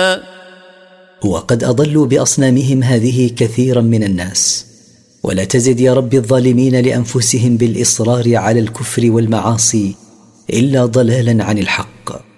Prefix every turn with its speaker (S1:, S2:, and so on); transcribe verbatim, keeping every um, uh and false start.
S1: وقد أضلوا بأصنامهم هذه كثيرا من الناس، ولا تزد يا رب الظالمين لأنفسهم بالإصرار على الكفر والمعاصي إلا ضلالا عن الحق.